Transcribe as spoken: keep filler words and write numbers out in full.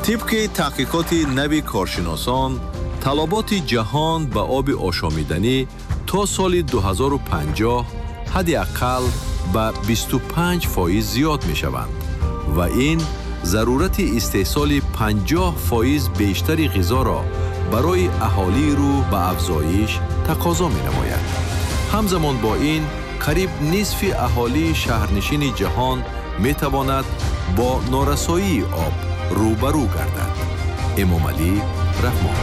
طبق تحقیقات نوی کارشناسان، طلبات جهان به آب آشامیدنی تا سال دو هزار و پنجاه حداقل به بیست و پنج فایز زیاد می شوند و این ضرورت استحصال پنجاه فایز بیشتر غذا را برای اهالی رو به افزایش تقاضا می نماید. همزمان با این قریب نصف اهالی شهرنشین جهان می تواند با نارسایی آب روبرو گردد. امام علی رحمه